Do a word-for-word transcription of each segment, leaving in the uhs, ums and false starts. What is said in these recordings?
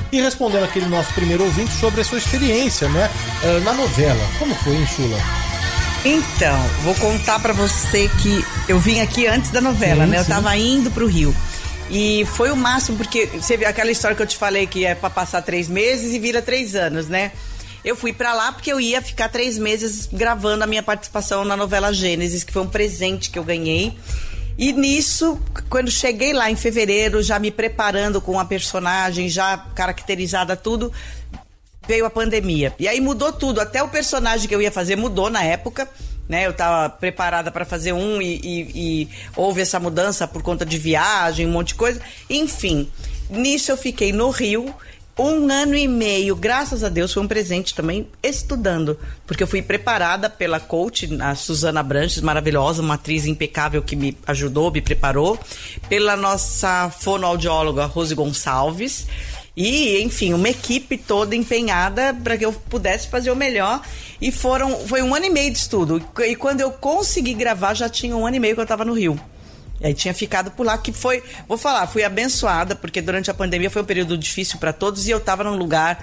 e respondendo aquele nosso primeiro ouvinte sobre a sua experiência, né, uh, na novela. Como foi, hein, Sula? Então, vou contar pra você que eu vim aqui antes da novela, sim, né? Eu sim. tava indo pro Rio. E foi o máximo, porque você viu aquela história que eu te falei que é pra passar três meses e vira três anos, né? Eu fui pra lá porque eu ia ficar três meses gravando a minha participação na novela Gênesis, que foi um presente que eu ganhei. E nisso, quando cheguei lá em fevereiro, já me preparando com a personagem, já caracterizada tudo, veio a pandemia. E aí mudou tudo, até o personagem que eu ia fazer mudou na época, né? Eu tava preparada para fazer um e, e, e houve essa mudança por conta de viagem, um monte de coisa. Enfim, nisso eu fiquei no Rio um ano e meio, graças a Deus, foi um presente também, estudando, porque eu fui preparada pela coach, a Suzana Branches, maravilhosa, uma atriz impecável que me ajudou, me preparou, pela nossa fonoaudióloga Rose Gonçalves, e, enfim, uma equipe toda empenhada para que eu pudesse fazer o melhor. E foram, foi um ano e meio de estudo. E quando eu consegui gravar, já tinha um ano e meio que eu estava no Rio. E aí tinha ficado por lá, que foi, vou falar, fui abençoada, porque durante a pandemia foi um período difícil para todos e eu estava num lugar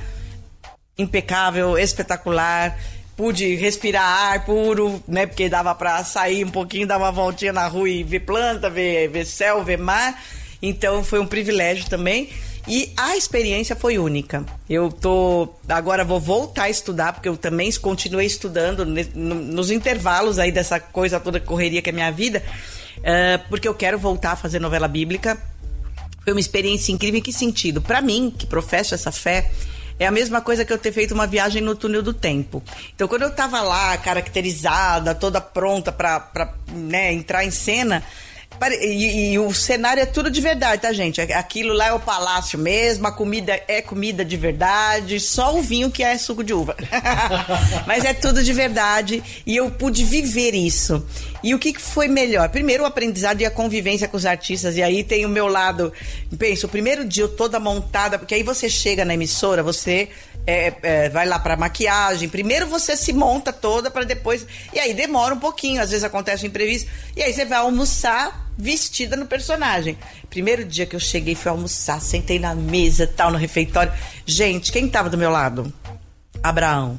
impecável, espetacular. Pude respirar ar puro, né? Porque dava para sair um pouquinho, dar uma voltinha na rua e ver planta, ver, ver céu, ver mar. Então foi um privilégio também. E a experiência foi única. Eu tô... Agora vou voltar a estudar, porque eu também continuei estudando nos intervalos aí dessa coisa toda, correria que é a minha vida, uh, porque eu quero voltar a fazer novela bíblica. Foi uma experiência incrível. Em que sentido? Para mim, que professo essa fé, é a mesma coisa que eu ter feito uma viagem no túnel do tempo. Então, quando eu tava lá, caracterizada, toda pronta pra, pra né, entrar em cena... E, e, e o cenário é tudo de verdade, tá, gente? Aquilo lá é o palácio mesmo, a comida é comida de verdade, só o vinho que é suco de uva. Mas é tudo de verdade e eu pude viver isso. E o que, que foi melhor? Primeiro o aprendizado e a convivência com os artistas. E aí tem o meu lado, penso, o primeiro dia eu toda montada, porque aí você chega na emissora, você... É, é, vai lá pra maquiagem, primeiro você se monta toda pra depois, e aí demora um pouquinho, às vezes acontece um imprevisto, e aí você vai almoçar vestida no personagem. Primeiro dia que eu cheguei, fui almoçar, sentei na mesa, tal, no refeitório. Gente, quem tava do meu lado? Abraão.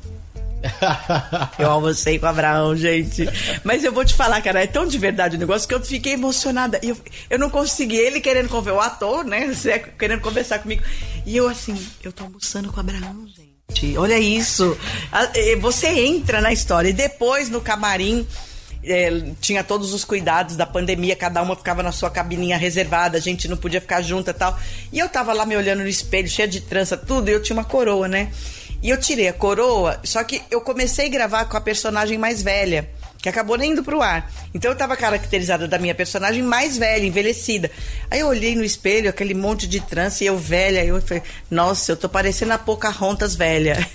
Eu almocei com o Abraão, gente. Mas eu vou te falar, cara, é tão de verdade o negócio que eu fiquei emocionada. Eu, eu não consegui, ele querendo conversar, o ator, né, querendo conversar comigo. E eu assim, eu tô almoçando com o Abraão, gente. Olha isso. Você entra na história. E depois, no camarim, é, tinha todos os cuidados da pandemia, cada uma ficava na sua cabininha reservada, a gente não podia ficar junta e tal. E eu tava lá me olhando no espelho, cheia de trança, tudo, e eu tinha uma coroa, né? E eu tirei a coroa, só que eu comecei a gravar com a personagem mais velha, que acabou nem indo pro ar. Então eu tava caracterizada da minha personagem mais velha, envelhecida. Aí eu olhei no espelho, aquele monte de trança, e eu velha, aí eu falei, nossa, eu tô parecendo a Pocahontas velha.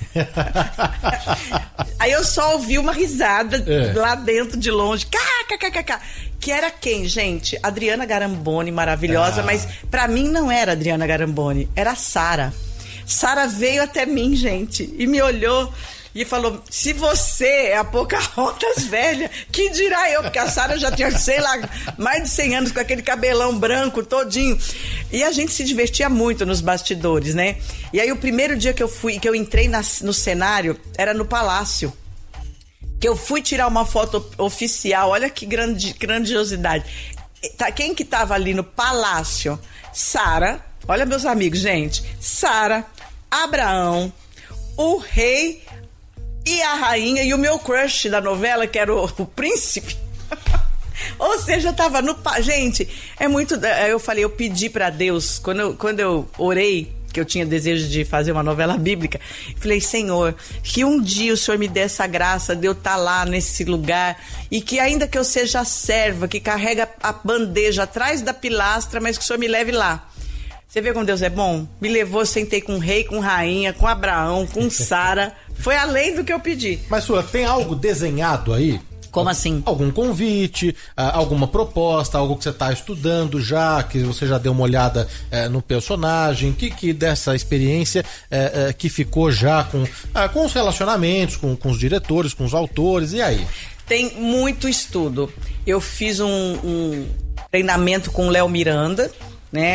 Aí eu só ouvi uma risada é. lá dentro, de longe, kkkk. Que era quem, gente? Adriana Garamboni, maravilhosa, ah. mas pra mim não era Adriana Garamboni, era a Sara. Sara veio até mim, gente, e me olhou e falou, se você é a Pocahontas velha, que dirá eu? Porque a Sara já tinha, sei lá, mais de cem anos com aquele cabelão branco todinho. E a gente se divertia muito nos bastidores, né? E aí o primeiro dia que eu fui, que eu entrei na, no cenário, era no Palácio. Que eu fui tirar uma foto oficial, olha que grande, grandiosidade. Quem que tava ali no Palácio? Sara, olha meus amigos, gente, Sara, Abraão, o rei e a rainha e o meu crush da novela, que era o, o príncipe. Ou seja, tava no... Gente, é muito... Eu falei, eu pedi pra Deus, quando eu, quando eu orei, que eu tinha desejo de fazer uma novela bíblica, falei, Senhor, que um dia o Senhor me dê essa graça de eu estar lá nesse lugar, e que ainda que eu seja a serva, que carrega a bandeja atrás da pilastra, mas que o Senhor me leve lá. Você vê como Deus é bom? Me levou, sentei com rei, com rainha, com Abraão, com Sara. Foi além do que eu pedi. Mas, Sula, tem algo desenhado aí? Como assim? Algum convite, alguma proposta, algo que você está estudando já, que você já deu uma olhada é, no personagem, que, que dessa experiência é, é, que ficou já com, é, com os relacionamentos, com, com os diretores, com os autores, e aí? Tem muito estudo. Eu fiz um, um treinamento com o Léo Miranda, né?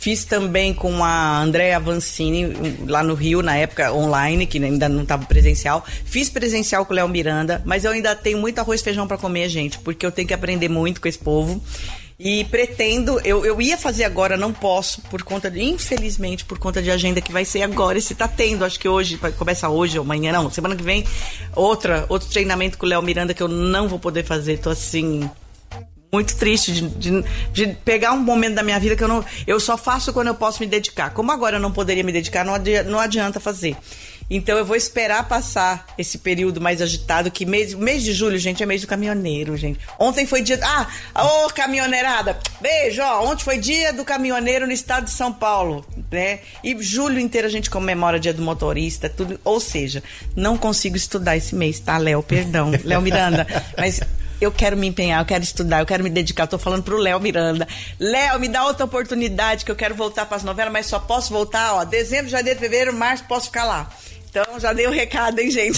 Fiz também com a Andréa Avancini, lá no Rio, na época online, que ainda não estava presencial. Fiz presencial com o Léo Miranda, mas eu ainda tenho muito arroz e feijão para comer, gente, porque eu tenho que aprender muito com esse povo. E pretendo, eu, eu ia fazer agora, não posso, por conta de, infelizmente, por conta de agenda que vai ser agora, e se tá tendo, acho que hoje, começa hoje ou amanhã, não, semana que vem, outra, outro treinamento com o Léo Miranda que eu não vou poder fazer, tô assim... muito triste de, de, de pegar um momento da minha vida que eu não... Eu só faço quando eu posso me dedicar. Como agora eu não poderia me dedicar, não adianta, não adianta fazer. Então eu vou esperar passar esse período mais agitado, que mês, mês de julho, gente, é mês do caminhoneiro, gente. Ontem foi dia... Ah, ô, caminhoneirada! Beijo, ó, ontem foi dia do caminhoneiro no estado de São Paulo, né? E julho inteiro a gente comemora dia do motorista, tudo. Ou seja, não consigo estudar esse mês, tá, Léo? Perdão, Léo Miranda. Mas... eu quero me empenhar, eu quero estudar, eu quero me dedicar. Eu tô falando pro Léo Miranda. Léo, me dá outra oportunidade que eu quero voltar pras novelas, mas só posso voltar, ó, dezembro, janeiro, fevereiro, março, posso ficar lá. Então, já dei o recado, hein, gente?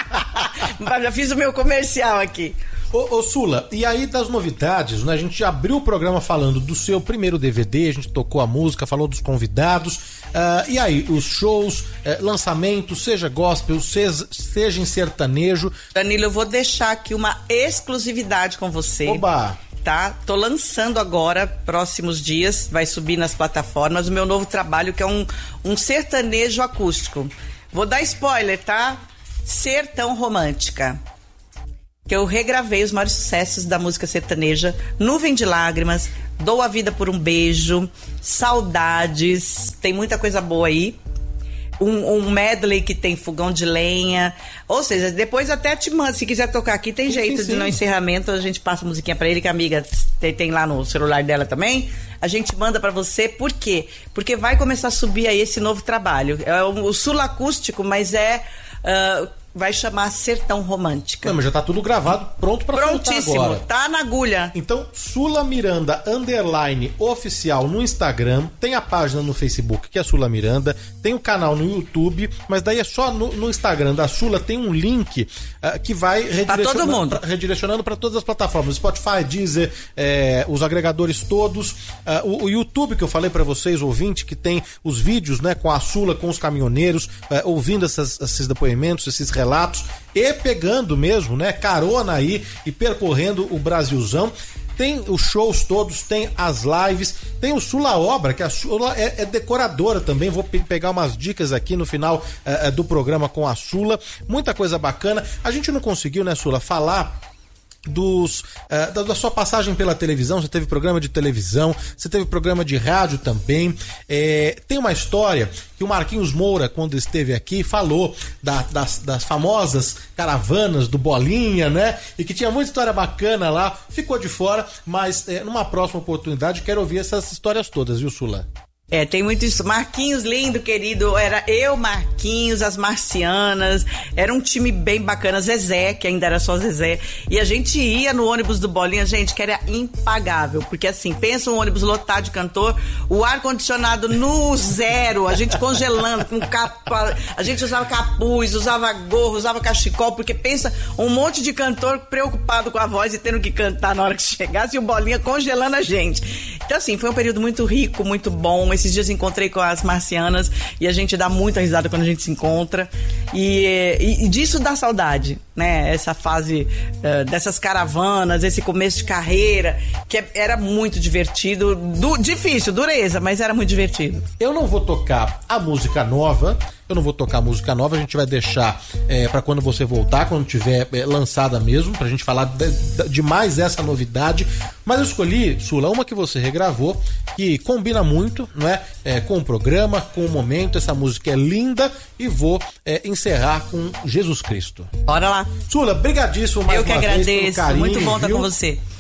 Já fiz o meu comercial aqui. Ô, ô Sula, e aí das novidades, né? A gente já abriu o programa falando do seu primeiro D V D, a gente tocou a música, falou dos convidados. Uh, e aí, os shows, eh, lançamentos, seja gospel, seja, seja em sertanejo. Danilo, eu vou deixar aqui uma exclusividade com você. Oba! Tá? Tô lançando agora, próximos dias, vai subir nas plataformas, o meu novo trabalho, que é um, um sertanejo acústico. Vou dar spoiler, tá? Sertão Romântica. Que eu regravei os maiores sucessos da música sertaneja, Nuvem de Lágrimas, Dou a Vida por um Beijo, Saudades, tem muita coisa boa aí. Um, um medley que tem Fogão de Lenha, ou seja, depois até te mando, se quiser tocar aqui, tem sim, jeito sim, de sim. No encerramento a gente passa a musiquinha pra ele, que a amiga tem, tem lá no celular dela também, a gente manda pra você. Por quê? Porque vai começar a subir aí esse novo trabalho, é o, o Sul Acústico, mas é... Uh, vai chamar Sertão Romântica. Não, mas já tá tudo gravado, pronto pra soltar agora. Prontíssimo, tá na agulha. Então, Sula Miranda, underline, oficial no Instagram, tem a página no Facebook, que é Sula Miranda, tem o canal no YouTube, mas daí é só no, no Instagram da Sula, tem um link uh, que vai redirecionando, pra, redirecionando para todas as plataformas, Spotify, Deezer, eh, os agregadores todos, uh, o, o YouTube que eu falei para vocês, ouvinte, que tem os vídeos, né, com a Sula, com os caminhoneiros, uh, ouvindo essas, esses depoimentos, esses relatos, relatos e pegando mesmo, né, carona aí e percorrendo o Brasilzão. Tem os shows todos, tem as lives, tem o Sula Obra, que a Sula é, é decoradora também. Vou pe- pegar umas dicas aqui no final uh, do programa com a Sula. Muita coisa bacana. A gente não conseguiu, né, Sula, falar dos uh, da, da sua passagem pela televisão. Você teve programa de televisão, você teve programa de rádio também. É, tem uma história que o Marquinhos Moura, quando esteve aqui, falou da, das, das famosas caravanas do Bolinha, né? E que tinha muita história bacana lá, ficou de fora, mas é, numa próxima oportunidade quero ouvir essas histórias todas, viu, Sula? É, tem muito isso. Marquinhos, lindo, querido. Era eu, Marquinhos, as Marcianas. Era um time bem bacana. Zezé, que ainda era só Zezé. E a gente ia no ônibus do Bolinha, gente, que era impagável. Porque assim, pensa um ônibus lotado de cantor, o ar-condicionado no zero, a gente congelando, com capa. A gente usava capuz, usava gorro, usava cachecol, porque pensa um monte de cantor preocupado com a voz e tendo que cantar na hora que chegasse, e o Bolinha congelando a gente. Então, assim, foi um período muito rico, muito bom. Esses dias encontrei com as Marcianas e a gente dá muita risada quando a gente se encontra. E, e, e disso dá saudade, né? Essa fase uh, dessas caravanas, esse começo de carreira, que é, era muito divertido. Du, difícil, dureza, mas era muito divertido. Eu não vou tocar a música nova. Eu não vou tocar música nova, a gente vai deixar é, para quando você voltar, quando tiver é, lançada mesmo, pra gente falar de, de mais essa novidade. Mas eu escolhi, Sula, uma que você regravou, que combina muito, não é? É, com o programa, com o momento. Essa música é linda e vou é, encerrar com Jesus Cristo. Bora lá. Sula, brigadíssimo mais eu uma vez. Eu que agradeço, carinho, muito bom estar viu? com você.